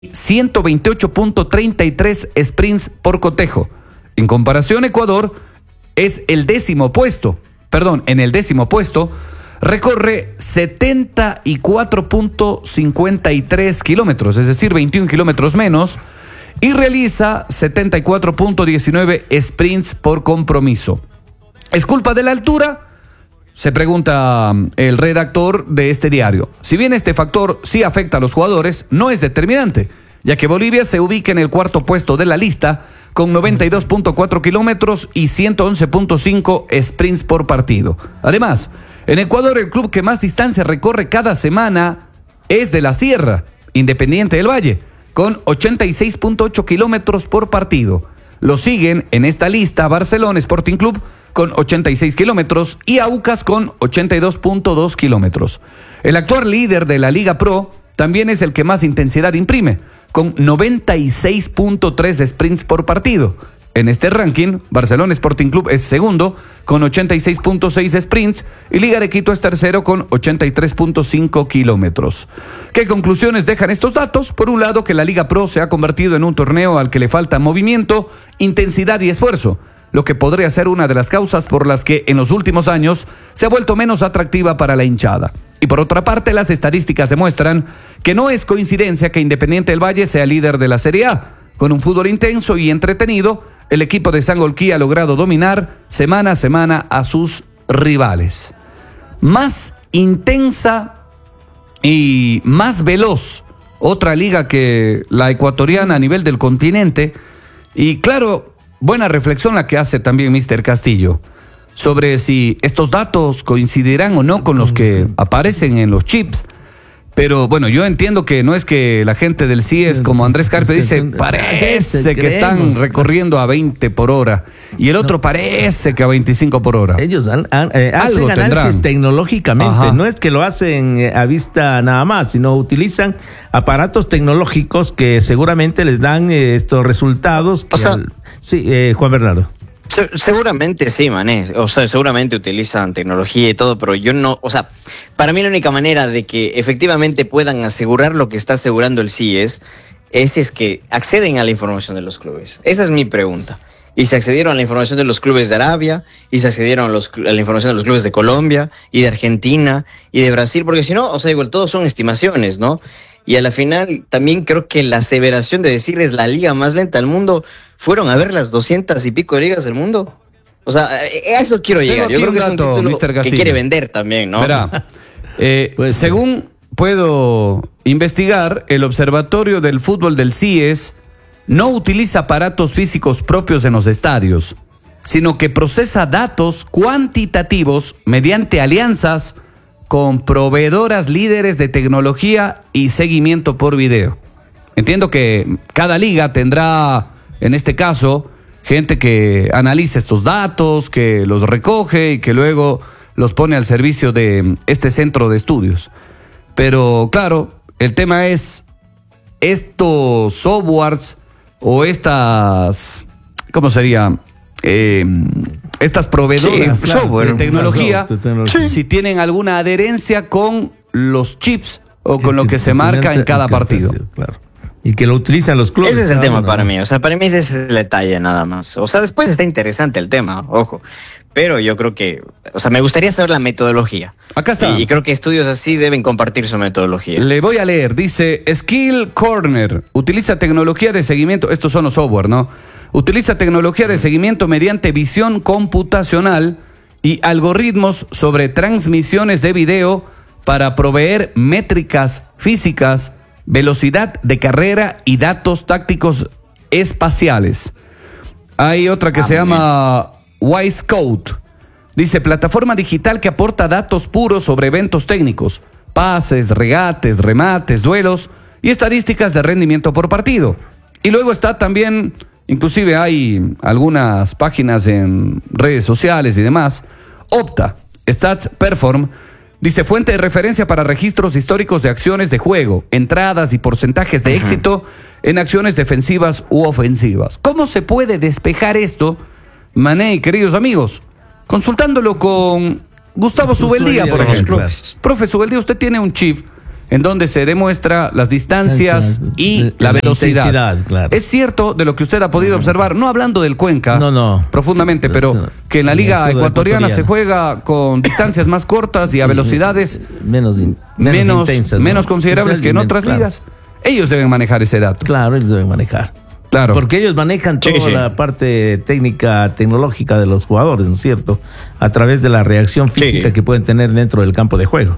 128.33 sprints por cotejo. En comparación, Ecuador es en el décimo puesto, recorre 74.53 kilómetros, es decir, 21 kilómetros menos, y realiza 74.19 sprints por compromiso. ¿Es culpa de la altura? Se pregunta el redactor de este diario. Si bien este factor sí afecta a los jugadores, no es determinante, ya que Bolivia se ubica en el cuarto puesto de la lista con 92.4 kilómetros y 111.5 sprints por partido. Además, en Ecuador el club que más distancia recorre cada semana es de la Sierra, Independiente del Valle, con 86.8 kilómetros por partido. Lo siguen en esta lista Barcelona Sporting Club con 86 kilómetros y Aucas con 82.2 kilómetros. El actual líder de la Liga Pro también es el que más intensidad imprime, con 96.3 sprints por partido. En este ranking, Barcelona Sporting Club es segundo con 86.6 sprints y Liga de Quito es tercero con 83.5 kilómetros. ¿Qué conclusiones dejan estos datos? Por un lado, que la Liga Pro se ha convertido en un torneo al que le falta movimiento, intensidad y esfuerzo, lo que podría ser una de las causas por las que en los últimos años se ha vuelto menos atractiva para la hinchada. Y por otra parte, las estadísticas demuestran que no es coincidencia que Independiente del Valle sea líder de la Serie A. Con un fútbol intenso y entretenido, el equipo de Sangolquí ha logrado dominar semana a semana a sus rivales. Más intensa y más veloz, otra liga que la ecuatoriana a nivel del continente. Y claro, buena reflexión la que hace también Mr. Castillo sobre si estos datos coincidirán o no con los que aparecen en los chips. Pero bueno, yo entiendo que no es que la gente del CIES, como Andrés Carpe dice, parece que están recorriendo a 20 por hora y el otro parece que a 25 por hora. Ellos hacen análisis tecnológicamente. Ajá. No es que lo hacen a vista nada más, sino utilizan aparatos tecnológicos que seguramente les dan estos resultados. Juan Bernardo. Seguramente sí, mané. O sea, seguramente utilizan tecnología y todo, pero yo no, o sea, para mí la única manera de que efectivamente puedan asegurar lo que está asegurando el CIES es que acceden a la información de los clubes. Esa es mi pregunta. Y se accedieron a la información de los clubes de Arabia, y se accedieron a la información de los clubes de Colombia, y de Argentina, y de Brasil, porque si no, o sea, igual todos son estimaciones, ¿no? Y a la final también creo que la aseveración de decirles la liga más lenta del mundo, fueron a ver las 200 y pico de ligas del mundo. O sea, a eso quiero llegar. Yo creo que es un título que quiere vender también, ¿no? Verá, según puedo investigar, el Observatorio del Fútbol del CIES no utiliza aparatos físicos propios en los estadios, sino que procesa datos cuantitativos mediante alianzas con proveedoras líderes de tecnología y seguimiento por video. Entiendo que cada liga tendrá, en este caso, gente que analiza estos datos, que los recoge y que luego los pone al servicio de este centro de estudios. Pero claro, el tema es estos softwares o estas, ¿cómo sería? Estas proveedoras de tecnología, si tienen alguna adherencia con los chips o con lo que se marca en cada partido. Claro. Y que lo utilizan los clubes. Ese es el tema para mí. O sea, para mí ese es el detalle nada más. O sea, después está interesante el tema, ojo. Pero yo creo que, o sea, me gustaría saber la metodología. Acá está. Y creo que estudios así deben compartir su metodología. Le voy a leer. Dice, Skill Corner utiliza tecnología de seguimiento. Estos son los software, ¿no? Utiliza tecnología de seguimiento mediante visión computacional y algoritmos sobre transmisiones de video para proveer métricas físicas, velocidad de carrera y datos tácticos espaciales. Hay otra que se llama Wisecout. Dice, plataforma digital que aporta datos puros sobre eventos técnicos, pases, regates, remates, duelos y estadísticas de rendimiento por partido. Y luego está también, inclusive hay algunas páginas en redes sociales y demás, Opta, Stats Perform. Dice, fuente de referencia para registros históricos de acciones de juego, entradas y porcentajes de éxito en acciones defensivas u ofensivas. ¿Cómo se puede despejar esto, Mané y queridos amigos? Consultándolo con Gustavo Subeldía, por ejemplo. Profe Subeldía, usted tiene un chip en donde se demuestra las distancias y la velocidad. Claro. Es cierto de lo que usted ha podido observar, no hablando del Cuenca profundamente, pero que en la Liga Ecuatoriana se juega con distancias más cortas y a velocidades menos intensas, menos considerables que en otras ligas. Ellos deben manejar ese dato. Claro, ellos deben manejar. Claro. Porque ellos manejan toda la parte técnica, tecnológica de los jugadores, ¿no es cierto? A través de la reacción física que pueden tener dentro del campo de juego.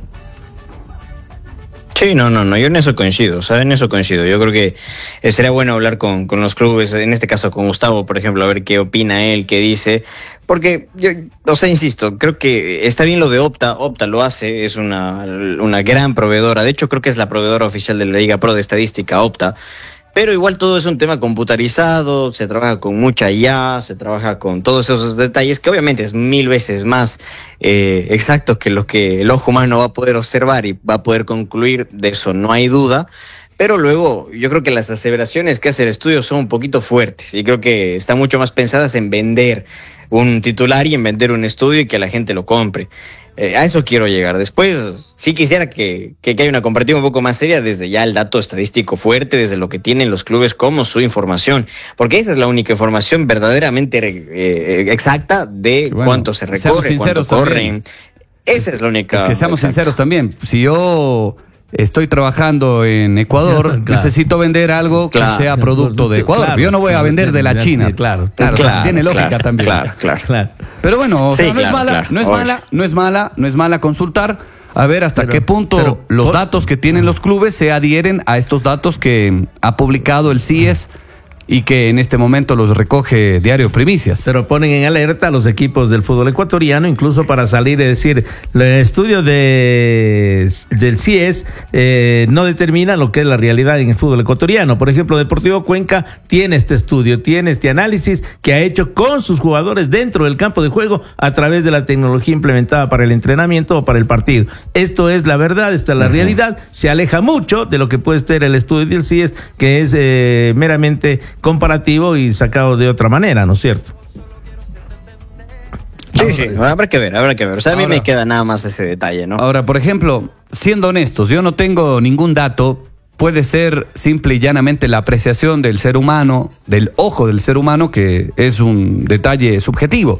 Sí, no, yo en eso coincido, Yo creo que sería bueno hablar con los clubes, en este caso con Gustavo, por ejemplo, a ver qué opina él, qué dice, porque yo, insisto, creo que está bien lo de Opta lo hace, es una gran proveedora, de hecho creo que es la proveedora oficial de la Liga Pro de estadística, Opta. Pero igual todo es un tema computarizado, se trabaja con mucha IA, se trabaja con todos esos detalles que obviamente es 1000 veces más exacto que lo que el ojo humano va a poder observar y va a poder concluir, de eso no hay duda. Pero luego yo creo que las aseveraciones que hace el estudio son un poquito fuertes y creo que están mucho más pensadas en vender un titular y en vender un estudio y que la gente lo compre. A eso quiero llegar. Después sí quisiera que haya una comparativa un poco más seria desde ya el dato estadístico fuerte, desde lo que tienen los clubes como su información, porque esa es la única información verdaderamente exacta de cuánto se recorre, cuánto corren. Esa es la única. Es que seamos sinceros también. Si yo estoy trabajando en Ecuador, necesito vender algo que sea producto de Ecuador. Yo no voy a vender de la China. Claro, tiene lógica también. Claro. Pero bueno, no es mala consultar, a ver hasta qué punto los datos que tienen los clubes se adhieren a estos datos que ha publicado el CIES y que en este momento los recoge Diario Primicias. Pero ponen en alerta a los equipos del fútbol ecuatoriano, incluso para salir y decir, el estudio del CIES no determina lo que es la realidad en el fútbol ecuatoriano. Por ejemplo, Deportivo Cuenca tiene este estudio, tiene este análisis que ha hecho con sus jugadores dentro del campo de juego a través de la tecnología implementada para el entrenamiento o para el partido. Esto es la verdad, esta es la realidad. Se aleja mucho de lo que puede ser el estudio del CIES, que es meramente comparativo y sacado de otra manera, ¿no es cierto? Sí, habrá que ver. O sea, a mí me queda nada más ese detalle, ¿no? Ahora, por ejemplo, siendo honestos, yo no tengo ningún dato, puede ser simple y llanamente la apreciación del ser humano, del ojo del ser humano, que es un detalle subjetivo.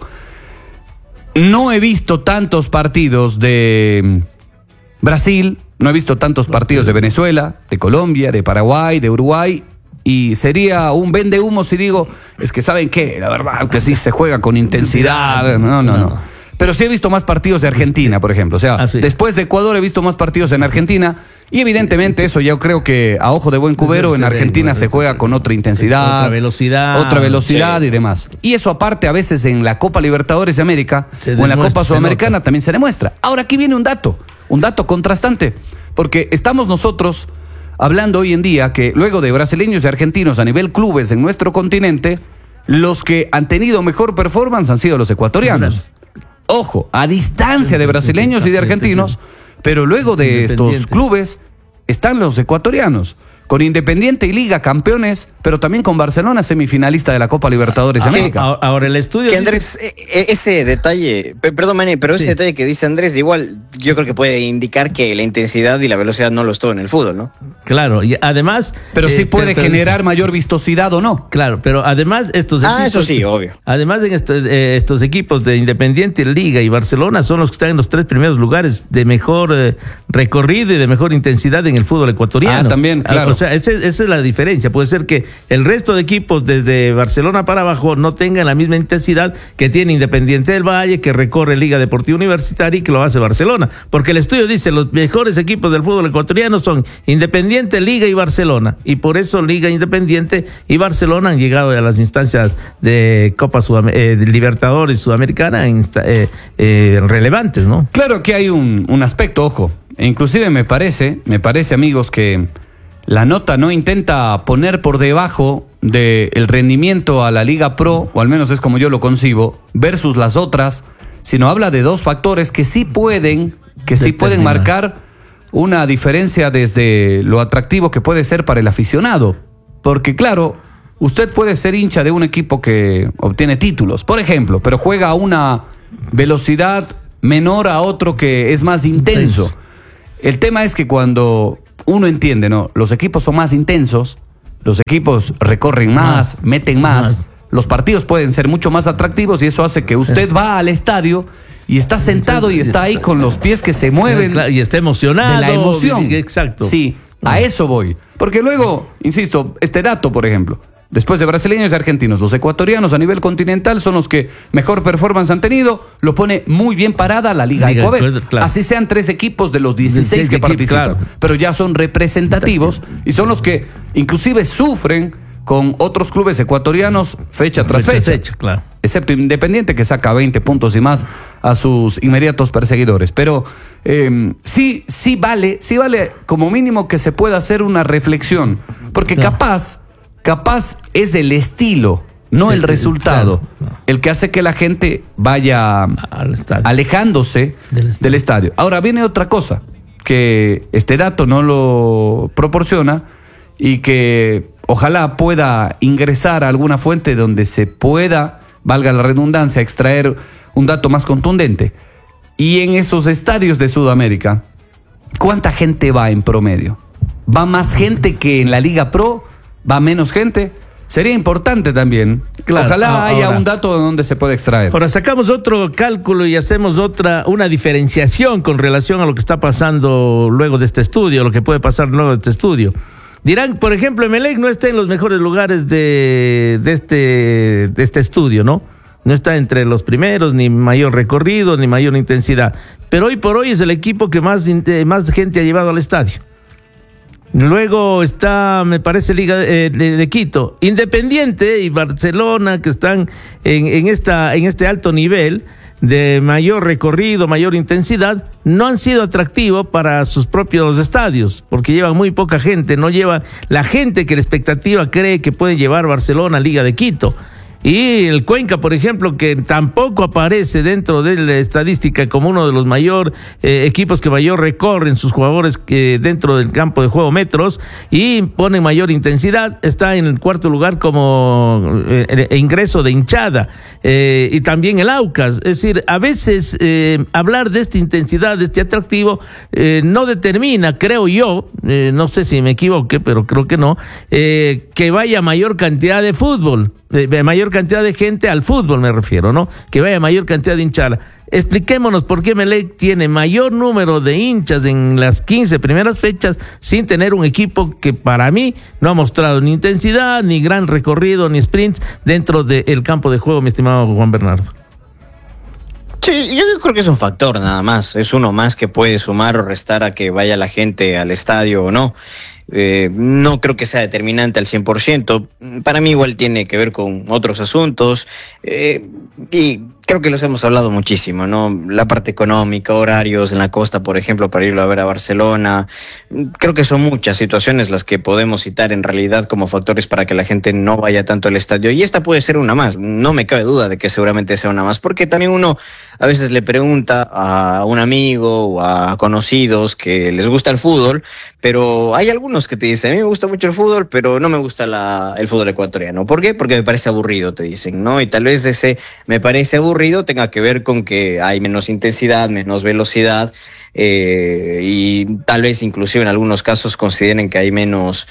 No he visto tantos partidos de Brasil, no he visto tantos partidos de Venezuela, de Colombia, de Paraguay, de Uruguay. Y sería un vendehumo si digo, es que ¿saben qué? La verdad que sí se juega con intensidad. No. Pero sí he visto más partidos de Argentina, por ejemplo. O sea, después de Ecuador he visto más partidos en Argentina. Y evidentemente eso yo creo que a ojo de buen cubero en Argentina se juega con otra intensidad. Otra velocidad y demás. Y eso aparte a veces en la Copa Libertadores de América o en la Copa Sudamericana también se demuestra. Ahora aquí viene un dato contrastante. Porque estamos nosotros hablando hoy en día que luego de brasileños y argentinos a nivel clubes en nuestro continente, los que han tenido mejor performance han sido los ecuatorianos. Ojo, a distancia de brasileños y de argentinos, pero luego de estos clubes están los ecuatorianos. Con Independiente y Liga campeones, pero también con Barcelona semifinalista de la Copa Libertadores de América. Ahora el estudio que Andrés, ese detalle, perdón Mané, pero ese detalle que dice Andrés, igual yo creo que puede indicar que la intensidad y la velocidad no lo es todo en el fútbol, ¿no? Claro, y además... Pero sí puede generar mayor vistosidad o no. Claro, pero además estos equipos... eso sí, obvio. Además en estos equipos de Independiente, Liga y Barcelona son los que están en los 3 primeros lugares de mejor recorrido y de mejor intensidad en el fútbol ecuatoriano. También, claro. O sea, esa es la diferencia. Puede ser que el resto de equipos desde Barcelona para abajo no tengan la misma intensidad que tiene Independiente del Valle, que recorre Liga Deportiva Universitaria y que lo hace Barcelona. Porque el estudio dice los mejores equipos del fútbol ecuatoriano son Independiente, Liga y Barcelona. Y por eso Liga, Independiente y Barcelona han llegado a las instancias de Copa de Libertadores Sudamericana relevantes, ¿no? Claro que hay un aspecto, ojo. Inclusive me parece, amigos, que la nota no intenta poner por debajo del rendimiento a la Liga Pro, o al menos es como yo lo concibo, versus las otras, sino habla de 2 factores que sí pueden marcar una diferencia desde lo atractivo que puede ser para el aficionado. Porque claro, usted puede ser hincha de un equipo que obtiene títulos, por ejemplo, pero juega a una velocidad menor a otro que es más intenso. El tema es que cuando uno entiende, ¿no? Los equipos son más intensos, los equipos recorren más, meten más, los partidos pueden ser mucho más atractivos y eso hace que usted va al estadio y está sentado y está ahí con los pies que se mueven. Y está emocionado. De la emoción. Exacto. Sí, a eso voy. Porque luego, insisto, este dato, por ejemplo, después de brasileños y argentinos, los ecuatorianos a nivel continental son los que mejor performance han tenido. Lo pone muy bien parada la Liga Ecuabet. Claro. Así sean 3 equipos de los 16 que participan. Claro. Pero ya son representativos y son los que inclusive sufren con otros clubes ecuatorianos fecha tras fecha. Claro. Excepto Independiente, que saca 20 puntos y más a sus inmediatos perseguidores. Pero sí vale como mínimo que se pueda hacer una reflexión. Porque capaz es el estilo, no el resultado, el que hace que la gente vaya alejándose del estadio. Ahora viene otra cosa, que este dato no lo proporciona y que ojalá pueda ingresar a alguna fuente donde se pueda, valga la redundancia, extraer un dato más contundente. Y en esos estadios de Sudamérica, ¿cuánta gente va en promedio? ¿Va más gente que en la Liga Pro? ¿Va menos gente? Sería importante también. Claro, ojalá haya un dato donde se pueda extraer. Ahora sacamos otro cálculo y hacemos una diferenciación con relación a lo que está pasando luego de este estudio, lo que puede pasar luego de este estudio. Dirán, por ejemplo, Emelec no está en los mejores lugares de este estudio, ¿no? No está entre los primeros, ni mayor recorrido, ni mayor intensidad. Pero hoy por hoy es el equipo que más gente ha llevado al estadio. Luego está, me parece, Liga de Quito. Independiente y Barcelona, que están en este alto nivel de mayor recorrido, mayor intensidad, no han sido atractivos para sus propios estadios, porque llevan muy poca gente, no lleva la gente que la expectativa cree que puede llevar Barcelona a Liga de Quito. Y el Cuenca, por ejemplo, que tampoco aparece dentro de la estadística como uno de los equipos que mayor recorren sus jugadores dentro del campo de juego metros y ponen mayor intensidad, está en el 4º lugar como ingreso de hinchada. Y también el Aucas. Es decir, a veces hablar de esta intensidad, de este atractivo, no determina, creo yo, no sé si me equivoqué, pero creo que no, que vaya mayor cantidad de fútbol. Mayor cantidad de gente al fútbol me refiero, ¿no? Que vaya mayor cantidad de hinchada. Expliquémonos por qué Emelec tiene mayor número de hinchas en las 15 primeras fechas sin tener un equipo que para mí no ha mostrado ni intensidad, ni gran recorrido, ni sprints dentro del campo de juego, mi estimado Juan Bernardo. Sí, yo creo que es un factor nada más, es uno más que puede sumar o restar a que vaya la gente al estadio o no. No creo que sea determinante al 100%. Para mí igual tiene que ver con otros asuntos y creo que los hemos hablado muchísimo, ¿no? La parte económica, horarios en la costa, por ejemplo, para irlo a ver a Barcelona. Creo que son muchas situaciones las que podemos citar en realidad como factores para que la gente no vaya tanto al estadio. Y esta puede ser una más. No me cabe duda de que seguramente sea una más, porque también uno a veces le pregunta a un amigo o a conocidos que les gusta el fútbol, pero hay algunos que te dicen, a mí me gusta mucho el fútbol, pero no me gusta el fútbol ecuatoriano. ¿Por qué? Porque me parece aburrido, te dicen, ¿no? Y tal vez ese me parece aburrido tenga que ver con que hay menos intensidad, menos velocidad, y tal vez inclusive en algunos casos consideren que hay menos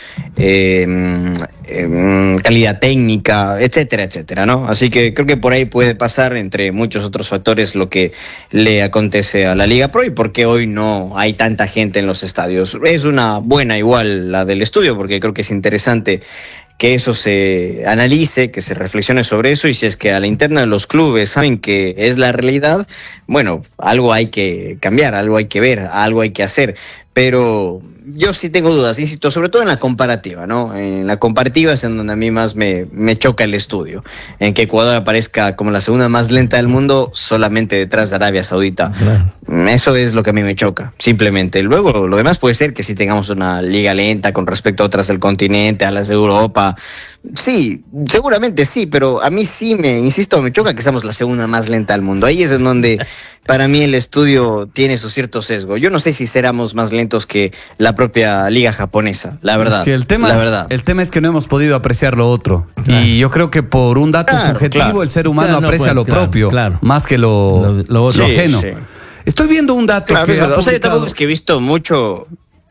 calidad técnica, etcétera, etcétera, ¿no? Así que creo que por ahí puede pasar, entre muchos otros factores, lo que le acontece a la Liga Pro y por qué hoy no hay tanta gente en los estadios. Es una buena igual la del estudio, porque creo que es interesante que eso se analice, que se reflexione sobre eso, y si es que a la interna de los clubes saben que es la realidad, bueno, algo hay que cambiar, algo hay que ver, algo hay que hacer. Pero yo sí tengo dudas, insisto, sobre todo en la comparativa, ¿no? En la comparativa es en donde a mí más me choca el estudio, en que Ecuador aparezca como la segunda más lenta del mundo solamente detrás de Arabia Saudita. Claro. Eso es lo que a mí me choca, simplemente. Luego, lo demás puede ser que sí tengamos una liga lenta con respecto a otras del continente, a las de Europa. Sí, seguramente sí, pero a mí sí me choca que seamos la segunda más lenta del mundo. Ahí es en donde para mí el estudio tiene su cierto sesgo. Yo no sé si seremos más lentos que la propia liga japonesa, la verdad. Es que el tema es que no hemos podido apreciar lo otro. Claro. Y yo creo que por un dato subjetivo el ser humano aprecia lo propio, más que lo otro ajeno. Sí. Estoy viendo un dato que o sea, yo tampoco es que he visto mucho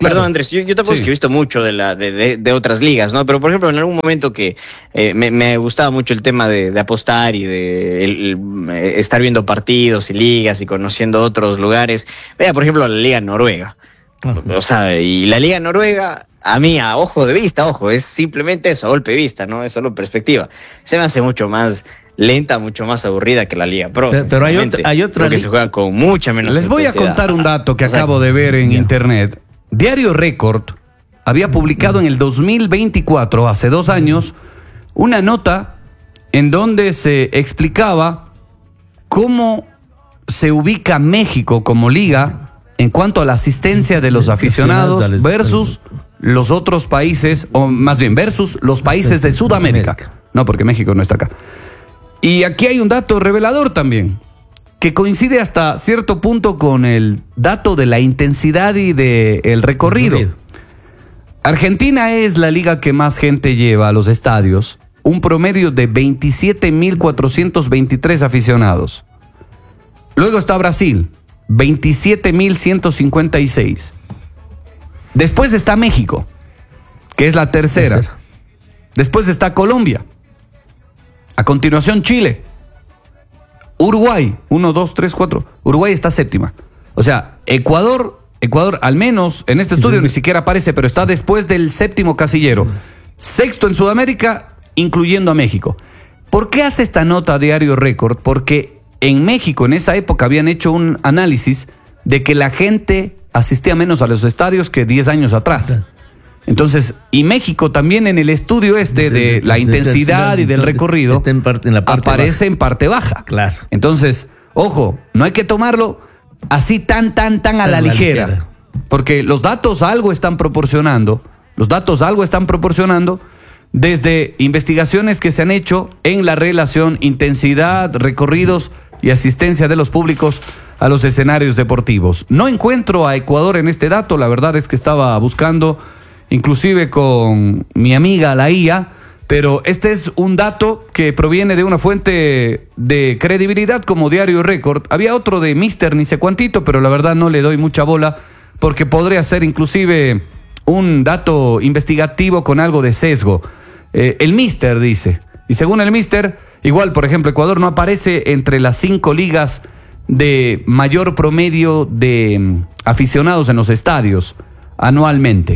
Perdón, Andrés, yo tampoco es que he visto mucho de otras ligas, ¿no? Pero, por ejemplo, en algún momento que me gustaba mucho el tema de apostar y de estar viendo partidos y ligas y conociendo otros lugares. Vea, por ejemplo, la Liga Noruega. O sea, y la Liga Noruega, a mí, a ojo de vista, es simplemente eso, a golpe de vista, ¿no? Es solo perspectiva. Se me hace mucho más lenta, mucho más aburrida que la Liga Pro. Pero hay otra que se juega con mucha menos Les voy a contar un dato que acabo de ver en internet. Diario Record había publicado en el 2024, hace 2 años, una nota en donde se explicaba cómo se ubica México como liga en cuanto a la asistencia de los aficionados versus los otros países, o más bien versus los países de Sudamérica. No, porque México no está acá. Y aquí hay un dato revelador también, que coincide hasta cierto punto con el dato de la intensidad y del recorrido. Argentina es la liga que más gente lleva a los estadios, un promedio de 27.423 aficionados. Luego está Brasil, 27.156. Después está México, que es la tercera. Después está Colombia. A continuación Chile. Uruguay, 1, 2, 3, 4. Uruguay está séptima. O sea, Ecuador, al menos en este estudio ni siquiera aparece, pero está después del séptimo casillero. Sexto en Sudamérica, incluyendo a México. ¿Por qué hace esta nota Diario Record? Porque en México, en esa época, habían hecho un análisis de que la gente asistía menos a los estadios que 10 años atrás. Entonces, y México también en el estudio de la intensidad y del recorrido aparece en parte baja. Claro. Entonces, ojo, no hay que tomarlo así tan a la ligera. Porque los datos algo están proporcionando. Desde investigaciones que se han hecho en la relación intensidad, recorridos y asistencia de los públicos a los escenarios deportivos. No encuentro a Ecuador en este dato, la verdad es que estaba buscando inclusive con mi amiga la IA, pero este es un dato que proviene de una fuente de credibilidad como Diario Record. Había otro de Mister, ni sé cuantito, pero la verdad no le doy mucha bola porque podría ser inclusive un dato investigativo con algo de sesgo. El Mister dice, y según el Mister, igual, por ejemplo, Ecuador no aparece entre las 5 ligas de mayor promedio de aficionados en los estadios anualmente.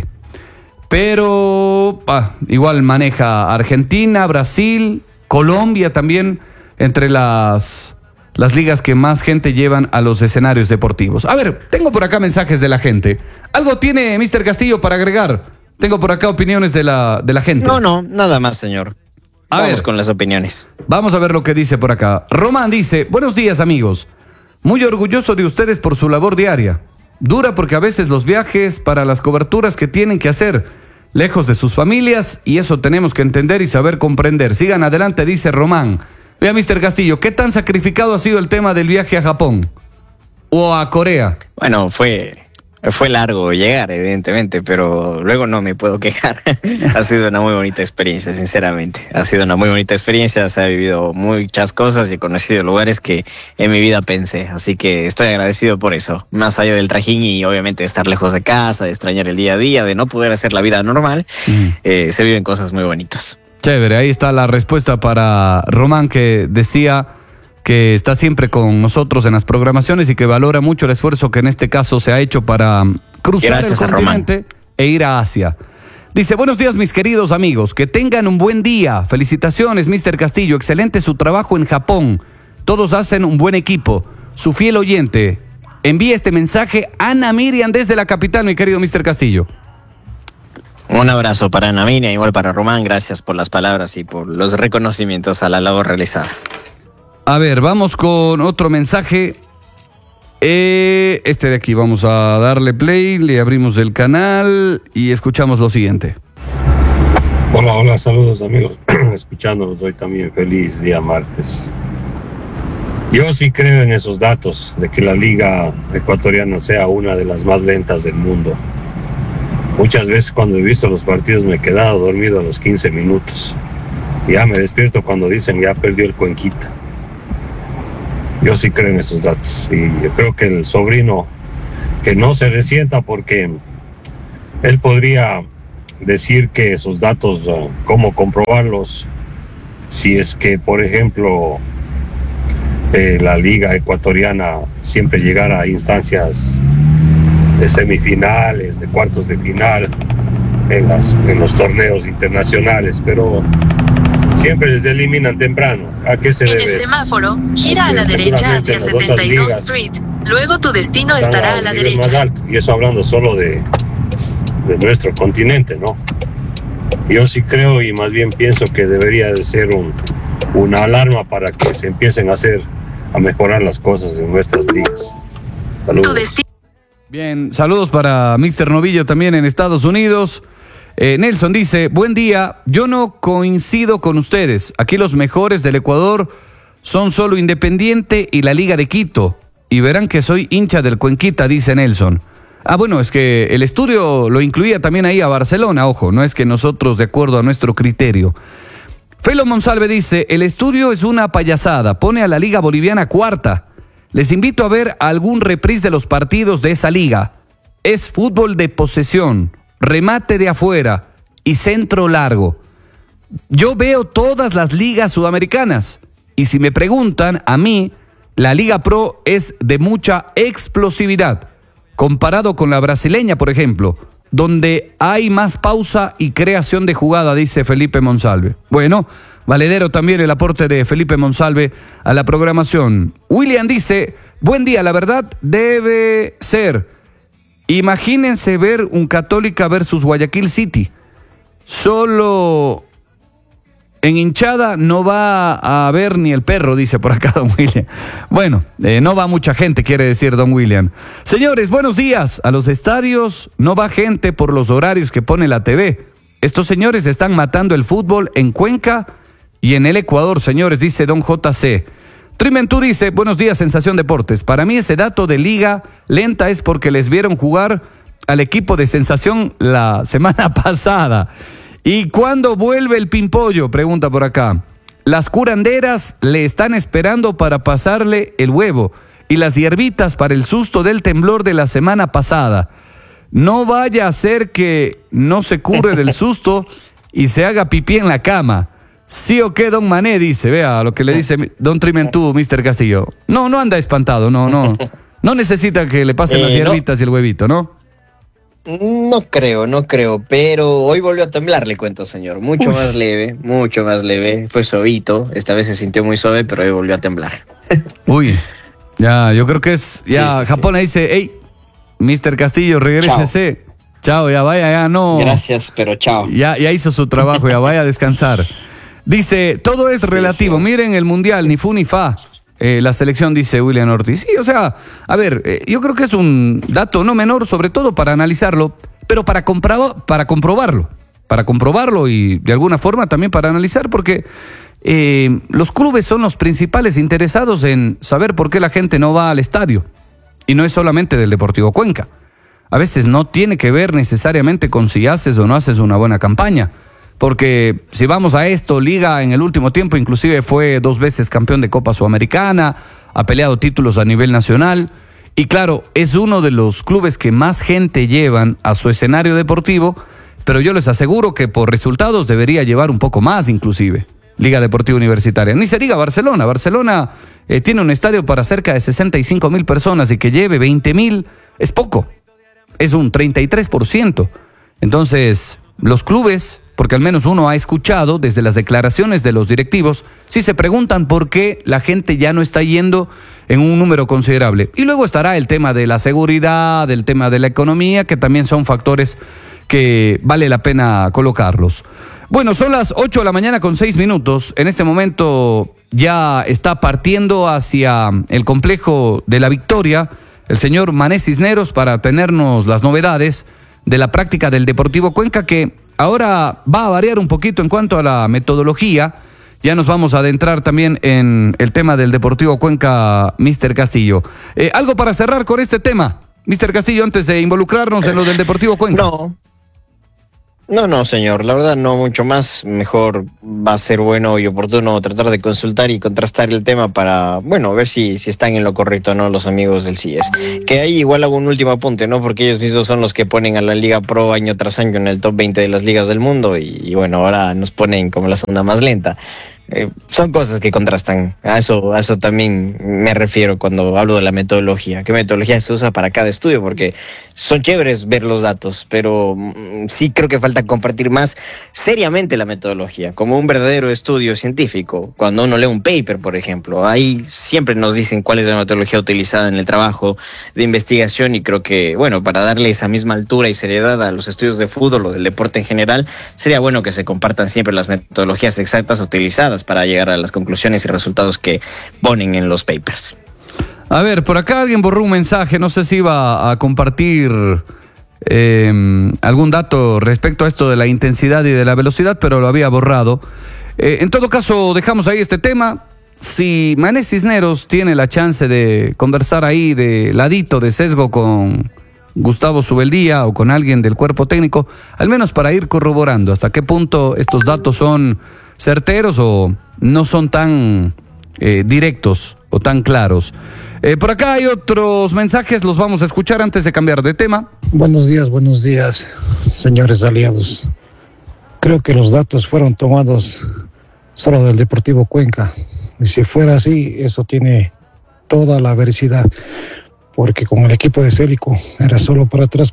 Pero igual maneja Argentina, Brasil, Colombia también entre las ligas que más gente llevan a los escenarios deportivos. A ver, tengo por acá mensajes de la gente. ¿Algo tiene Mr. Castillo para agregar? Tengo por acá opiniones de la gente. No, nada más, señor. Vamos con las opiniones. Vamos a ver lo que dice por acá. Román dice, buenos días amigos. Muy orgulloso de ustedes por su labor diaria. Dura porque a veces los viajes para las coberturas que tienen que hacer lejos de sus familias, y eso tenemos que entender y saber comprender. Sigan adelante, dice Román. Vea, Mr. Castillo, ¿qué tan sacrificado ha sido el tema del viaje a Japón o a Corea? Bueno, fue largo llegar, evidentemente, pero luego no me puedo quejar. Ha sido una muy bonita experiencia, sinceramente. Ha sido una muy bonita experiencia, se ha vivido muchas cosas y he conocido lugares que en mi vida pensé. Así que estoy agradecido por eso. Más allá del trajín y obviamente de estar lejos de casa, de extrañar el día a día, de no poder hacer la vida normal, se viven cosas muy bonitas. Chévere, ahí está la respuesta para Román, que decía que está siempre con nosotros en las programaciones y que valora mucho el esfuerzo que en este caso se ha hecho para cruzar el continente e ir a Asia. Dice, buenos días mis queridos amigos, que tengan un buen día. Felicitaciones, Mr. Castillo, excelente su trabajo en Japón. Todos hacen un buen equipo. Su fiel oyente. Envía este mensaje Ana Miriam desde la capital, mi querido Mr. Castillo. Un abrazo para Ana Miriam, igual para Román. Gracias por las palabras y por los reconocimientos a la labor realizada. A ver, vamos con otro mensaje. Este de aquí, vamos a darle play, le abrimos el canal y escuchamos lo siguiente. Hola, saludos amigos. Escuchándolos hoy también, feliz día martes. Yo sí creo en esos datos de que la liga ecuatoriana sea una de las más lentas del mundo. Muchas veces cuando he visto los partidos me he quedado dormido a los 15 minutos. Ya me despierto cuando dicen ya perdió el Cuenquita. Yo sí creo en esos datos y yo creo que el sobrino que no se resienta porque él podría decir que esos datos, cómo comprobarlos, si es que, por ejemplo, la Liga Ecuatoriana siempre llegara a instancias de semifinales, de cuartos de final en los torneos internacionales, pero siempre les eliminan temprano. ¿A qué se debe? En el semáforo, gira a la derecha hacia 72 Street. Luego tu destino estará a la derecha. Más alto, y eso hablando solo de nuestro continente, ¿no? Yo sí creo y más bien pienso que debería de ser una alarma para que se empiecen a mejorar las cosas en nuestras ligas. Saludos. Bien, saludos para Mr. Novillo también en Estados Unidos. Nelson dice, buen día, yo no coincido con ustedes. Aquí los mejores del Ecuador son solo Independiente y la Liga de Quito. Y verán que soy hincha del Cuenquita, dice Nelson. Ah, bueno, es que el estudio lo incluía también ahí a Barcelona, ojo, no es que nosotros de acuerdo a nuestro criterio. Felo Monsalve dice, el estudio es una payasada, pone a la Liga Boliviana cuarta. Les invito a ver algún reprise de los partidos de esa liga. Es fútbol de posesión, remate de afuera y centro largo. Yo veo todas las ligas sudamericanas y si me preguntan, a mí, la Liga Pro es de mucha explosividad, comparado con la brasileña, por ejemplo, donde hay más pausa y creación de jugada, dice Felipe Monsalve. Bueno, valedero también el aporte de Felipe Monsalve a la programación. William dice, buen día, la verdad debe ser, imagínense ver un Católica versus Guayaquil City, solo en hinchada no va a haber ni el perro, dice por acá don William. Bueno, no va mucha gente, quiere decir don William. Señores, buenos días. A los estadios no va gente por los horarios que pone la TV. Estos señores están matando el fútbol en Cuenca y en el Ecuador, señores, dice don JC. Trimentú dice, buenos días, Sensación Deportes. Para mí ese dato de liga lenta es porque les vieron jugar al equipo de Sensación la semana pasada. ¿Y cuándo vuelve el pimpollo? Pregunta por acá. Las curanderas le están esperando para pasarle el huevo y las hierbitas para el susto del temblor de la semana pasada. No vaya a ser que no se cure del susto y se haga pipí en la cama. ¿Sí o qué, don Mané? Dice, vea lo que le dice don Trimentú, Mr. Castillo. No anda espantado, no necesita que le pasen las hierbitas y el huevito, ¿no? No creo, pero hoy volvió a temblar, le cuento, señor. Mucho más leve, fue suavito, esta vez se sintió muy suave, pero hoy volvió a temblar. Uy, ya, yo creo que es, ya sí, Japón dice, hey, Mr. Castillo, regrésese. Chao, ya vaya, ya no. Gracias, pero chao. Ya hizo su trabajo, ya vaya a descansar. Dice, todo es relativo, miren el mundial, ni fu ni fa. La selección, dice William Ortiz. Sí, o sea, a ver, yo creo que es un dato no menor, sobre todo para analizarlo, pero para comprobarlo y de alguna forma también para analizar, porque los clubes son los principales interesados en saber por qué la gente no va al estadio. Y no es solamente del Deportivo Cuenca. A veces no tiene que ver necesariamente con si haces o no haces una buena campaña. Porque si vamos a esto, Liga en el último tiempo inclusive fue 2 veces campeón de Copa Sudamericana, ha peleado títulos a nivel nacional y claro, es uno de los clubes que más gente llevan a su escenario deportivo, pero yo les aseguro que por resultados debería llevar un poco más inclusive, Liga Deportiva Universitaria. Ni se diga Barcelona tiene un estadio para cerca de 65,000 personas y que lleve 20,000 es poco, es un 33%. Entonces, los clubes, porque al menos uno ha escuchado desde las declaraciones de los directivos, sí se preguntan por qué la gente ya no está yendo en un número considerable. Y luego estará el tema de la seguridad, el tema de la economía, que también son factores que vale la pena colocarlos. Bueno, son las 8 de la mañana con 6 minutos. En este momento ya está partiendo hacia el complejo de La Victoria el señor Mané Cisneros para tenernos las novedades de la práctica del Deportivo Cuenca, que ahora va a variar un poquito en cuanto a la metodología. Ya nos vamos a adentrar también en el tema del Deportivo Cuenca, Mr. Castillo. ¿Algo para cerrar con este tema, Mr. Castillo, antes de involucrarnos en lo del Deportivo Cuenca? No, señor, la verdad no mucho más. Mejor va a ser bueno y oportuno tratar de consultar y contrastar el tema para, bueno, ver si están en lo correcto, ¿no? Los amigos del CIES. Que ahí igual hago un último apunte, ¿no? Porque ellos mismos son los que ponen a la Liga Pro año tras año en el top 20 de las ligas del mundo y bueno, ahora nos ponen como la segunda más lenta. Son cosas que contrastan. A eso también me refiero cuando hablo de la metodología. ¿Qué metodología se usa para cada estudio? Porque son chéveres ver los datos, pero sí creo que falta compartir más seriamente la metodología, como un verdadero estudio científico. Cuando uno lee un paper, por ejemplo, ahí siempre nos dicen cuál es la metodología utilizada en el trabajo de investigación y creo que, bueno, para darle esa misma altura y seriedad a los estudios de fútbol o del deporte en general, sería bueno que se compartan siempre las metodologías exactas utilizadas para llegar a las conclusiones y resultados que ponen en los papers. A ver, por acá alguien borró un mensaje, no sé si iba a compartir algún dato respecto a esto de la intensidad y de la velocidad, pero lo había borrado. En todo caso, dejamos ahí este tema. Si Mané Cisneros tiene la chance de conversar ahí de ladito, de sesgo con Gustavo Subeldía o con alguien del cuerpo técnico, al menos para ir corroborando hasta qué punto estos datos son certeros o no son tan directos o tan claros. Por acá hay otros mensajes, los vamos a escuchar antes de cambiar de tema. Buenos días, señores aliados. Creo que los datos fueron tomados solo del Deportivo Cuenca. Y si fuera así, eso tiene toda la veracidad. Porque con el equipo de Célico era solo para atrás.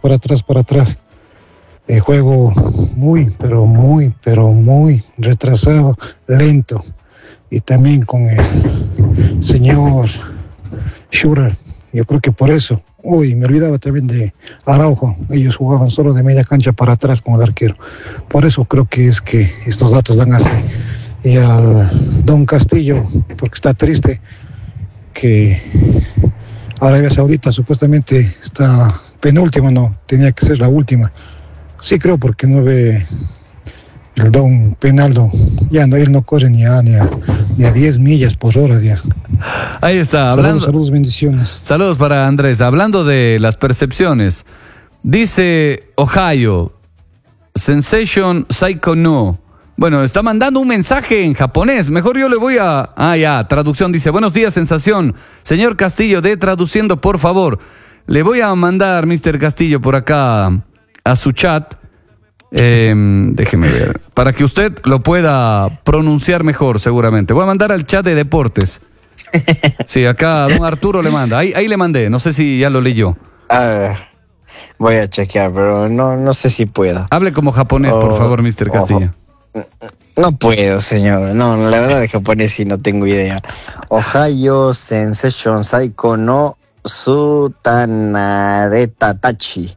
Juego muy retrasado, lento. Y también con el señor Schurer, yo creo que por eso. Me olvidaba también de Araujo. Ellos jugaban solo de media cancha para atrás con el arquero. Por eso creo que es que estos datos dan así. Y al Don Castillo, porque está triste que Arabia Saudita supuestamente está penúltima, no, tenía que ser la última. Sí creo, porque no ve el Don Penaldo, ya no, él no corre ni a 10 millas por hora ya. Ahí está. Saludos, bendiciones. Saludos para Andrés. Hablando de las percepciones, dice Ohio, Sensation Psycho no. Bueno, está mandando un mensaje en japonés. Mejor yo le voy a... traducción. Dice, buenos días, sensación. Señor Castillo, de traduciendo, por favor. Le voy a mandar, Mr. Castillo, por acá a su chat. Déjeme ver. Para que usted lo pueda pronunciar mejor, seguramente. Voy a mandar al chat de deportes. Sí, acá don Arturo le manda. Ahí le mandé. No sé si ya lo leyó. A ver, voy a chequear, pero no sé si pueda. Hable como japonés, por favor, Mr. Castillo. No puedo, señor. No, la verdad de japonés sí no tengo idea. Ohio Sensation Saiko no Sutanareta Tachi.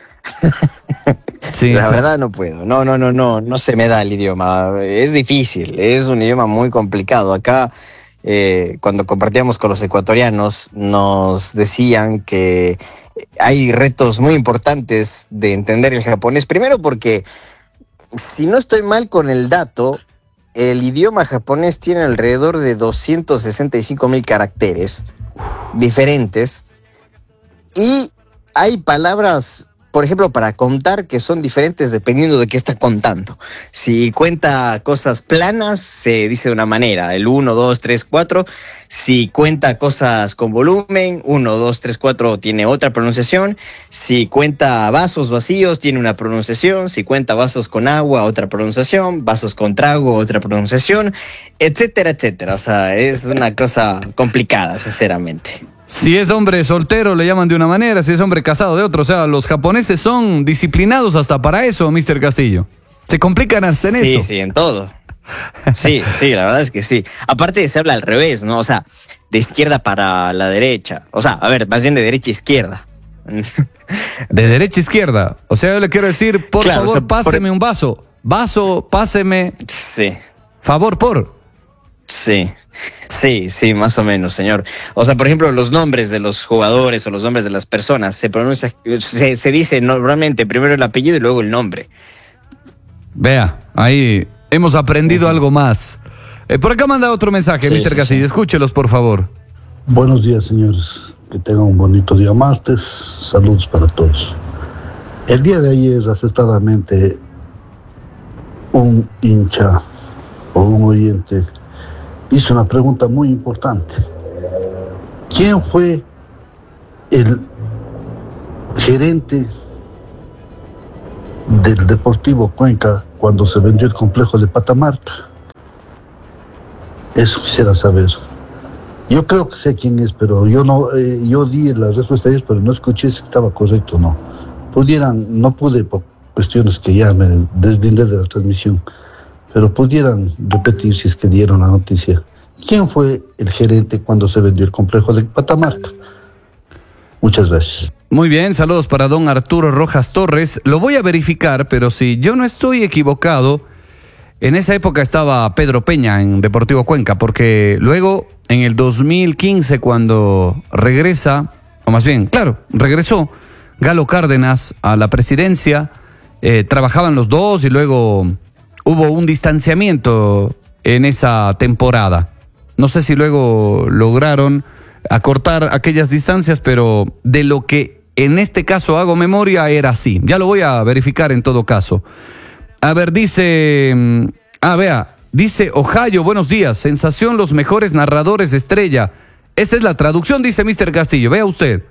Sí, la verdad no puedo. No se me da el idioma. Es difícil, es un idioma muy complicado. Acá, cuando compartíamos con los ecuatorianos, nos decían que hay retos muy importantes de entender el japonés. Primero porque, si no estoy mal con el dato, el idioma japonés tiene alrededor de 265,000 caracteres diferentes y hay palabras, por ejemplo, para contar, que son diferentes dependiendo de qué está contando. Si cuenta cosas planas, se dice de una manera, el 1, 2, 3, 4. Si cuenta cosas con volumen, 1, 2, 3, 4 tiene otra pronunciación. Si cuenta vasos vacíos, tiene una pronunciación. Si cuenta vasos con agua, otra pronunciación. Vasos con trago, otra pronunciación, etcétera, etcétera. O sea, es una cosa complicada, sinceramente. Si es hombre soltero le llaman de una manera, si es hombre casado de otra. O sea, los japoneses son disciplinados hasta para eso, Mr. Castillo. Se complican hasta en eso. Sí, en todo. Sí, la verdad es que sí. Aparte se habla al revés, ¿no? O sea, de izquierda para la derecha. O sea, a ver, más bien de derecha a izquierda. De derecha a izquierda. O sea, yo le quiero decir, por favor, o sea, páseme un vaso. Vaso, páseme. Sí. Favor, por. Sí, más o menos, señor. O sea, por ejemplo, los nombres de los jugadores o los nombres de las personas se dice normalmente primero el apellido y luego el nombre. Vea, ahí hemos aprendido algo más. Por acá manda otro mensaje, Mr. Castillo. Escúchelos, por favor. Buenos días, señores. Que tengan un bonito día martes. Saludos para todos. El día de ayer, acertadamente, un hincha o un oyente hizo una pregunta muy importante. ¿Quién fue el gerente del Deportivo Cuenca cuando se vendió el complejo de Patamarca? Eso quisiera saber. Yo creo que sé quién es, pero yo di la respuesta a ellos, pero no escuché si estaba correcto o no. No pude por cuestiones que ya me deslindé de la transmisión, pero pudieran repetir si es que dieron la noticia. ¿Quién fue el gerente cuando se vendió el complejo de Patamarca? Muchas gracias. Muy bien, saludos para don Arturo Rojas Torres. Lo voy a verificar, pero si yo no estoy equivocado, en esa época estaba Pedro Peña en Deportivo Cuenca, porque luego en el 2015 cuando regresa, o más bien, claro, regresó Galo Cárdenas a la presidencia, trabajaban los dos y luego hubo un distanciamiento en esa temporada. No sé si luego lograron acortar aquellas distancias, pero de lo que en este caso hago memoria era así. Ya lo voy a verificar en todo caso. A ver, dice Ohio, buenos días, sensación, los mejores narradores estrella. Esa es la traducción, dice Mr. Castillo, vea usted.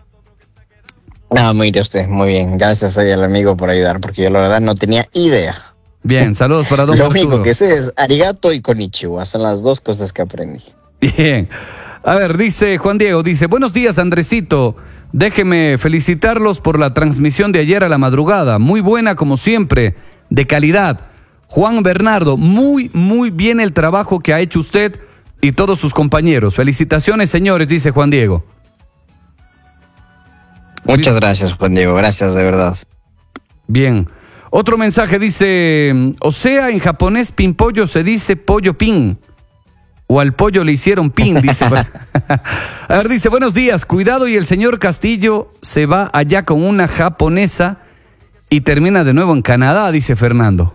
Mire usted, muy bien, gracias ahí al amigo por ayudar, porque yo la verdad no tenía idea. Bien, saludos para don Lo Arturo. único que sé es arigato y konnichiwa, son las dos cosas que aprendí. Bien, a ver, dice Juan Diego, dice, buenos días Andresito, déjeme felicitarlos por la transmisión de ayer a la madrugada, muy buena como siempre, de calidad. Juan Bernardo, muy bien el trabajo que ha hecho usted y todos sus compañeros. Felicitaciones, señores, dice Juan Diego. Muchas gracias, Juan Diego, gracias de verdad. Bien. Otro mensaje dice, o sea, en japonés pimpollo se dice pollo pin. O al pollo le hicieron pin, dice. A ver, dice, buenos días, cuidado y el señor Castillo se va allá con una japonesa y termina de nuevo en Canadá, dice Fernando.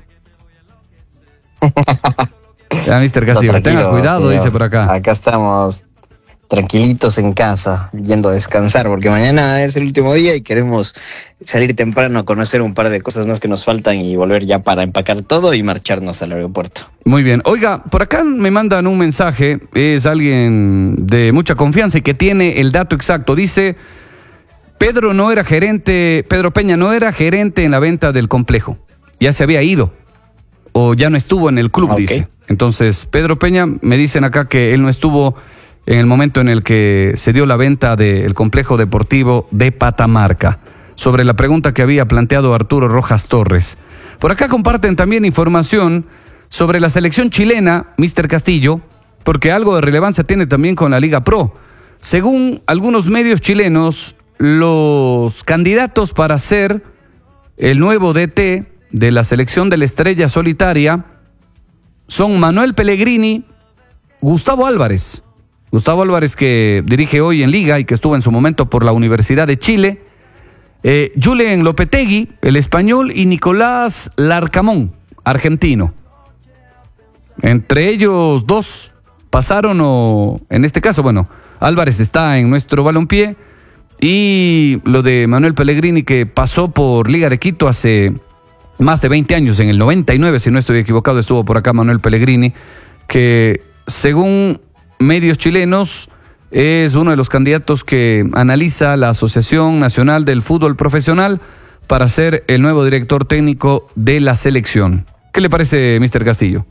Ya, Mr. Castillo, tenga cuidado, señor. Dice por acá. Acá estamos tranquilitos en casa, yendo a descansar, porque mañana es el último día y queremos salir temprano a conocer un par de cosas más que nos faltan y volver ya para empacar todo y marcharnos al aeropuerto. Muy bien. Oiga, por acá me mandan un mensaje, es alguien de mucha confianza y que tiene el dato exacto. Dice, Pedro Peña no era gerente en la venta del complejo, ya se había ido o ya no estuvo en el club, dice. Entonces, Pedro Peña, me dicen acá que él no estuvo en el momento en el que se dio la venta del complejo deportivo de Patamarca. Sobre la pregunta que había planteado Arturo Rojas Torres. Por acá comparten también información sobre la selección chilena, Mr. Castillo, porque algo de relevancia tiene también con la Liga Pro. Según algunos medios chilenos, los candidatos para ser el nuevo DT de la selección de la Estrella Solitaria son Manuel Pellegrini, Gustavo Álvarez. Gustavo Álvarez, que dirige hoy en Liga y que estuvo en su momento por la Universidad de Chile, Julen Lopetegui, el español, y Nicolás Larcamón, argentino. Entre ellos dos pasaron, o en este caso, bueno, Álvarez está en nuestro balompié, y lo de Manuel Pellegrini, que pasó por Liga de Quito hace más de 20 años, en el 99, si no estoy equivocado, estuvo por acá Manuel Pellegrini, que según medios chilenos es uno de los candidatos que analiza la Asociación Nacional del Fútbol Profesional para ser el nuevo director técnico de la selección. ¿Qué le parece, Mr. Castillo?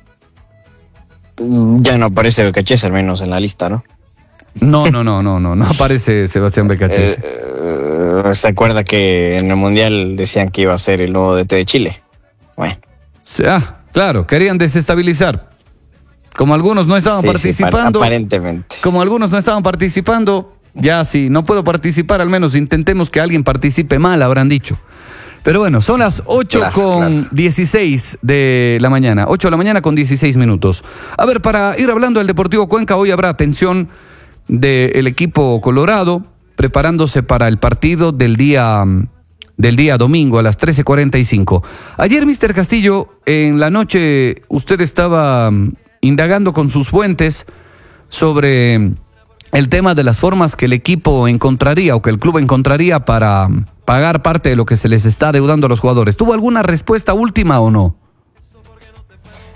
Ya no aparece Becachese, al menos en la lista, ¿no? No aparece Sebastián Becachese. ¿Se acuerda que en el Mundial decían que iba a ser el nuevo DT de Chile? Bueno. Claro, querían desestabilizar. Como algunos no estaban participando. Aparentemente. Como algunos no estaban participando, ya si no puedo participar, al menos intentemos que alguien participe mal, habrán dicho. Pero bueno, son las 8:16 de la mañana. 8 de la mañana con 16 minutos. A ver, para ir hablando del Deportivo Cuenca, hoy habrá atención del equipo colorado, preparándose para el partido del día domingo a las 13:45. Ayer, Mr. Castillo, en la noche usted estaba indagando con sus fuentes sobre el tema de las formas que el equipo encontraría o que el club encontraría para pagar parte de lo que se les está adeudando a los jugadores. ¿Tuvo alguna respuesta última o no?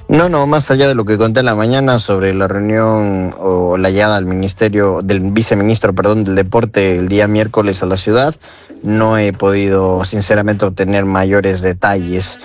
No, más allá de lo que conté en la mañana sobre la reunión o la llegada al ministerio, del viceministro, del deporte el día miércoles a la ciudad, no he podido sinceramente obtener mayores detalles.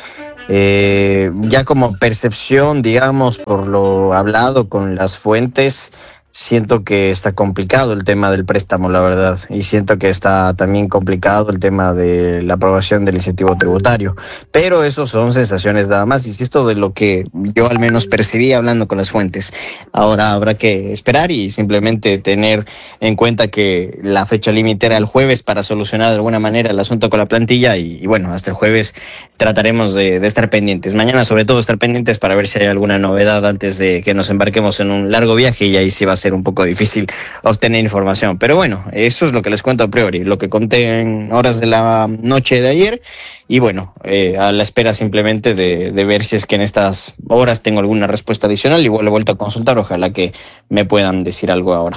Ya como percepción, digamos, por lo hablado con las fuentes, siento que está complicado el tema del préstamo, la verdad, y siento que está también complicado el tema de la aprobación del incentivo tributario, pero eso son sensaciones nada más, insisto, de lo que yo al menos percibí hablando con las fuentes. Ahora habrá que esperar y simplemente tener en cuenta que la fecha límite era el jueves para solucionar de alguna manera el asunto con la plantilla y bueno, hasta el jueves trataremos de estar pendientes. Mañana sobre todo estar pendientes para ver si hay alguna novedad antes de que nos embarquemos en un largo viaje y ahí sí va a ser un poco difícil obtener información, pero bueno, eso es lo que les cuento a priori, lo que conté en horas de la noche de ayer y bueno, a la espera simplemente de ver si es que en estas horas tengo alguna respuesta adicional. Igual he vuelto a consultar, ojalá que me puedan decir algo ahora.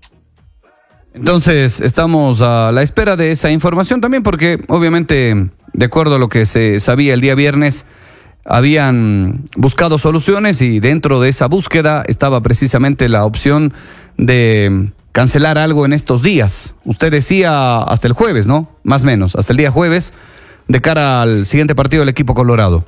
Entonces estamos a la espera de esa información también porque obviamente de acuerdo a lo que se sabía el día viernes habían buscado soluciones y dentro de esa búsqueda estaba precisamente la opción de cancelar algo en estos días. Usted decía hasta el jueves, ¿no? Más o menos, hasta el día jueves, de cara al siguiente partido del equipo colorado.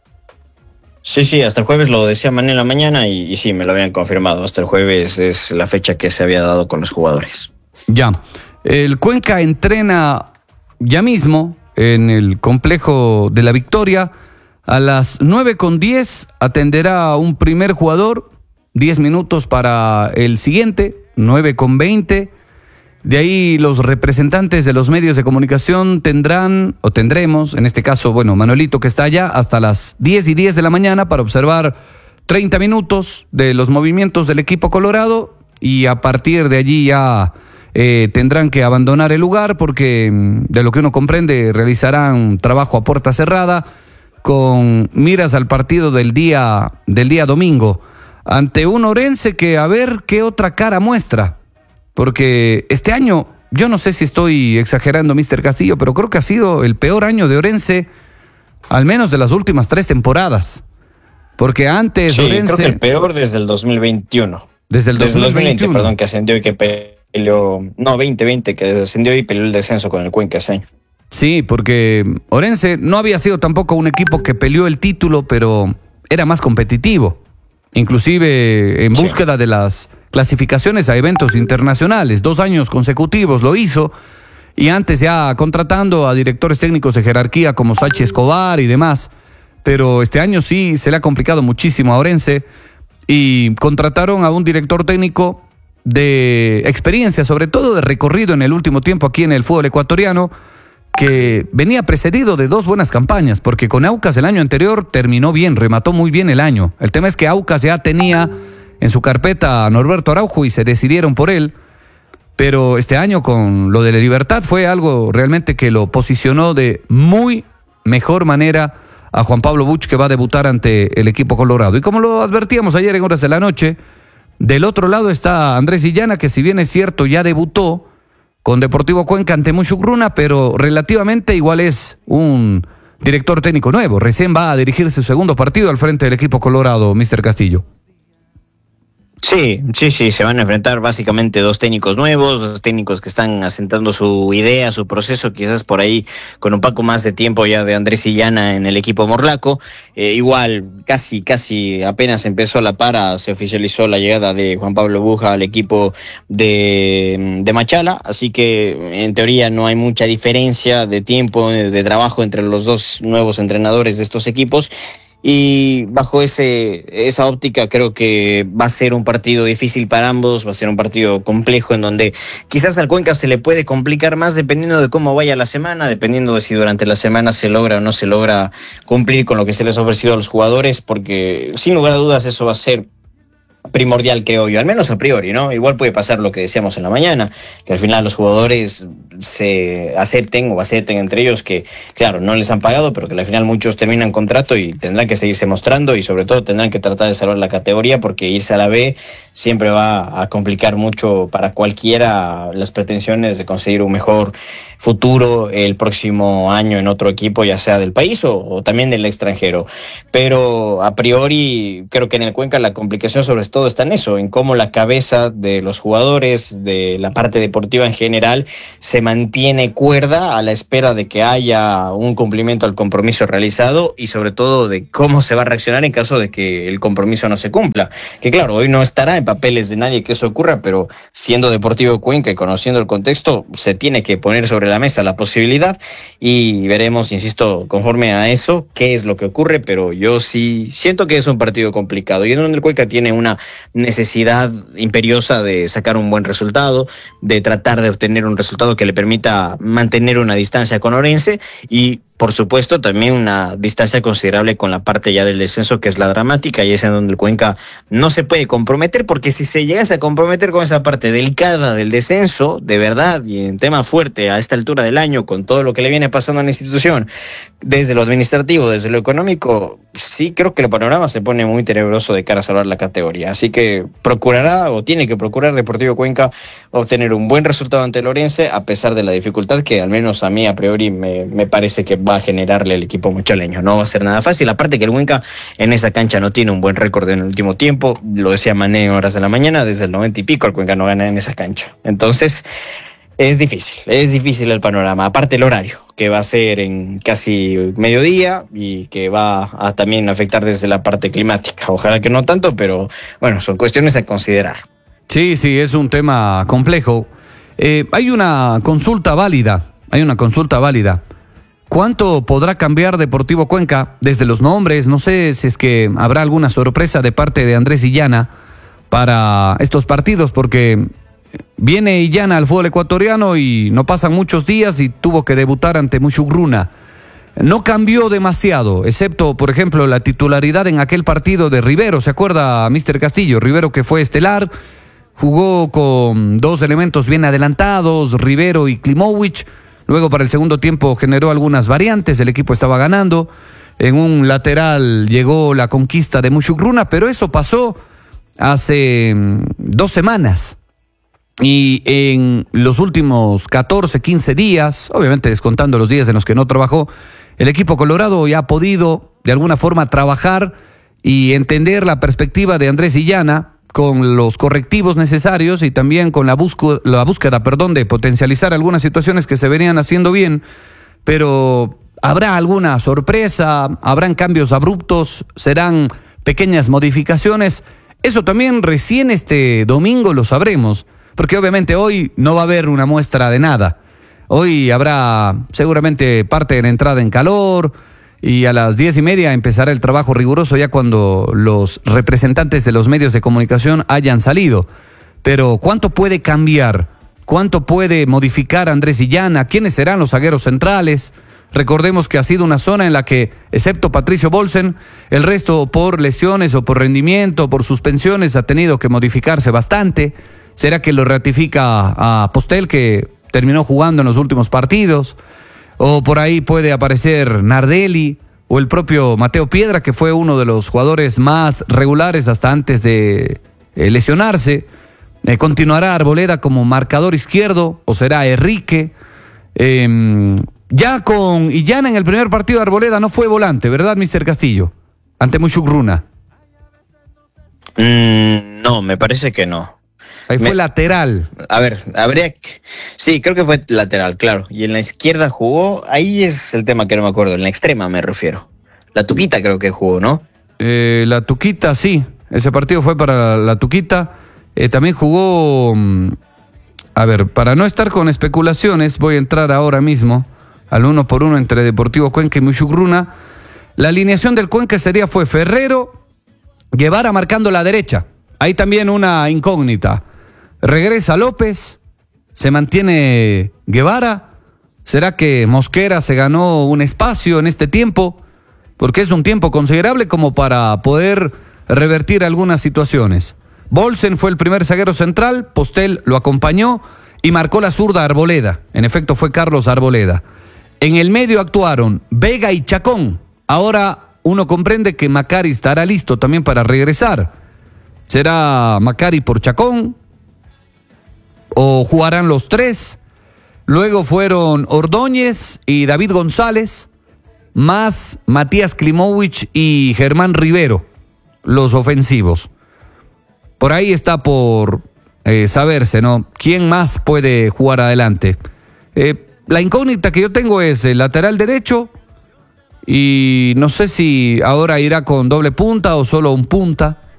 Sí, hasta el jueves lo decía Manuel en la mañana y sí, me lo habían confirmado. Hasta el jueves es la fecha que se había dado con los jugadores. Ya. El Cuenca entrena ya mismo en el complejo de La Victoria. A las 9:10 atenderá a un primer jugador, 10 minutos para el siguiente, 9:20. De ahí los representantes de los medios de comunicación tendremos, en este caso, bueno, Manuelito que está allá, hasta las 10:10 de la mañana para observar 30 minutos de los movimientos del equipo colorado y a partir de allí ya tendrán que abandonar el lugar porque, de lo que uno comprende, realizarán trabajo a puerta cerrada con miras al partido del día domingo, ante un Orense que a ver qué otra cara muestra, porque este año, yo no sé si estoy exagerando, Mr. Castillo, pero creo que ha sido el peor año de Orense, al menos de las últimas 3 temporadas, porque antes sí, Orense... creo que el peor desde el 2021. Desde el 2020, perdón, que ascendió y que peleó... No, 2020, que ascendió y peleó el descenso con el Cuenca ese año. Sí, porque Orense no había sido tampoco un equipo que peleó el título, pero era más competitivo, inclusive en búsqueda de las clasificaciones a eventos internacionales. 2 años consecutivos lo hizo, y antes ya contratando a directores técnicos de jerarquía como Sachi Escobar y demás, pero este año sí se le ha complicado muchísimo a Orense, y contrataron a un director técnico de experiencia, sobre todo de recorrido en el último tiempo aquí en el fútbol ecuatoriano, que venía precedido de 2 buenas campañas, porque con Aucas el año anterior terminó bien, remató muy bien el año. El tema es que Aucas ya tenía en su carpeta a Norberto Araujo y se decidieron por él, pero este año con lo de la Libertad fue algo realmente que lo posicionó de muy mejor manera a Juan Pablo Buch, que va a debutar ante el equipo colorado. Y como lo advertíamos ayer en horas de la noche, del otro lado está Andrés Illana, que si bien es cierto ya debutó con Deportivo Cuenca ante Muchugruna, pero relativamente igual es un director técnico nuevo. Recién va a dirigirse su segundo partido al frente del equipo colorado, Mr. Castillo. Sí, se van a enfrentar básicamente 2 técnicos nuevos, 2 técnicos que están asentando su idea, su proceso, quizás por ahí con un poco más de tiempo ya de Andrés Illana en el equipo morlaco. Igual, casi apenas empezó la para, se oficializó la llegada de Juan Pablo Buja al equipo de Machala, así que en teoría no hay mucha diferencia de tiempo, de trabajo entre los 2 nuevos entrenadores de estos equipos. Y bajo esa óptica creo que va a ser un partido difícil para ambos, va a ser un partido complejo en donde quizás al Cuenca se le puede complicar más dependiendo de cómo vaya la semana, dependiendo de si durante la semana se logra o no se logra cumplir con lo que se les ha ofrecido a los jugadores, porque sin lugar a dudas eso va a ser primordial, creo yo, al menos a priori, ¿no? Igual puede pasar lo que decíamos en la mañana, que al final los jugadores se acepten entre ellos que, claro, no les han pagado, pero que al final muchos terminan contrato y tendrán que seguirse mostrando y sobre todo tendrán que tratar de salvar la categoría, porque irse a la B siempre va a complicar mucho para cualquiera las pretensiones de conseguir un mejor futuro el próximo año en otro equipo, ya sea del país o también del extranjero. Pero a priori creo que en el Cuenca la complicación sobre todo está en eso, en cómo la cabeza de los jugadores, de la parte deportiva en general, se mantiene cuerda a la espera de que haya un cumplimiento al compromiso realizado y sobre todo de cómo se va a reaccionar en caso de que el compromiso no se cumpla. Que claro, hoy no estará en papeles de nadie que eso ocurra, pero siendo Deportivo Cuenca y conociendo el contexto, se tiene que poner sobre la mesa la posibilidad y veremos, insisto, conforme a eso, qué es lo que ocurre, pero yo sí siento que es un partido complicado y en donde el Cuenca tiene una necesidad imperiosa de sacar un buen resultado, de tratar de obtener un resultado que le permita mantener una distancia con Orense y por supuesto también una distancia considerable con la parte ya del descenso, que es la dramática, y es en donde el Cuenca no se puede comprometer, porque si se llegase a comprometer con esa parte delicada del descenso, de verdad, y en tema fuerte a esta altura del año, con todo lo que le viene pasando a la institución, desde lo administrativo, desde lo económico, sí creo que el panorama se pone muy tenebroso de cara a salvar la categoría. Así que procurará, o tiene que procurar Deportivo Cuenca obtener un buen resultado ante el Orense, a pesar de la dificultad que al menos a mí a priori me parece que va a generarle el equipo mochaleño. No va a ser nada fácil, aparte que el Cuenca en esa cancha no tiene un buen récord en el último tiempo, lo decía Mané en horas de la mañana, desde el 90 y pico el Cuenca no gana en esa cancha. Entonces es difícil el panorama, aparte el horario, que va a ser en casi mediodía y que va a también afectar desde la parte climática. Ojalá que no tanto, pero bueno, son cuestiones a considerar. Sí, es un tema complejo. Hay una consulta válida. ¿Cuánto podrá cambiar Deportivo Cuenca desde los nombres? No sé si es que habrá alguna sorpresa de parte de Andrés Illana para estos partidos, porque viene Illana al fútbol ecuatoriano y no pasan muchos días y tuvo que debutar ante Muchugruna. No cambió demasiado, excepto, por ejemplo, la titularidad en aquel partido de Rivero. ¿Se acuerda, Mr. Castillo? Rivero, que fue estelar, jugó con dos elementos bien adelantados, Rivero y Klimovic. Luego para el segundo tiempo generó algunas variantes, el equipo estaba ganando. En un lateral llegó la conquista de Muchugruna, pero eso pasó hace 2 semanas. Y en los últimos 14, 15 días, obviamente descontando los días en los que no trabajó, el equipo colorado ya ha podido de alguna forma trabajar y entender la perspectiva de Andrés Illana con los correctivos necesarios y también con la búsqueda de potencializar algunas situaciones que se venían haciendo bien, pero habrá alguna sorpresa, habrán cambios abruptos, serán pequeñas modificaciones. Eso también recién este domingo lo sabremos, porque obviamente hoy no va a haber una muestra de nada. Hoy habrá seguramente parte de la entrada en calor y a las 10:30 empezará el trabajo riguroso ya cuando los representantes de los medios de comunicación hayan salido. Pero ¿cuánto puede cambiar? ¿Cuánto puede modificar Andrés Illana? ¿Quiénes serán los zagueros centrales? Recordemos que ha sido una zona en la que, excepto Patricio Bolsen, el resto por lesiones o por rendimiento, por suspensiones, ha tenido que modificarse bastante. ¿Será que lo ratifica a Postel, que terminó jugando en los últimos partidos? O por ahí puede aparecer Nardelli o el propio Mateo Piedra, que fue uno de los jugadores más regulares hasta antes de lesionarse. ¿Continuará Arboleda como marcador izquierdo o será Enrique? Ya con Illana en el primer partido de Arboleda no fue volante, ¿verdad, Mr. Castillo? Ante Muchugruna. No, me parece que no. Ahí fue lateral. A ver, sí, creo que fue lateral, claro. Y en la izquierda jugó, ahí es el tema que no me acuerdo, en la extrema me refiero. La Tuquita creo que jugó, ¿no? La Tuquita, sí. Ese partido fue para la Tuquita. También jugó... A ver, para no estar con especulaciones, voy a entrar ahora mismo al 1-por-1 entre Deportivo Cuenca y Muchugruna. La alineación del Cuenca ese día fue Ferrero, Guevara marcando la derecha. Ahí también una incógnita. Regresa López, se mantiene Guevara. ¿Será que Mosquera se ganó un espacio en este tiempo? Porque es un tiempo considerable como para poder revertir algunas situaciones. Bolsen fue el primer zaguero central, Postel lo acompañó y marcó la zurda Arboleda. En efecto, fue Carlos Arboleda. En el medio actuaron Vega y Chacón. Ahora uno comprende que Macari estará listo también para regresar. ¿Será Macari por Chacón? ¿O jugarán los tres? Luego fueron Ordóñez y David González, más Matías Klimovic y Germán Rivero, los ofensivos. Por ahí está por saberse, ¿no? ¿Quién más puede jugar adelante? La incógnita que yo tengo es el lateral derecho y no sé si ahora irá con doble punta o solo un punta.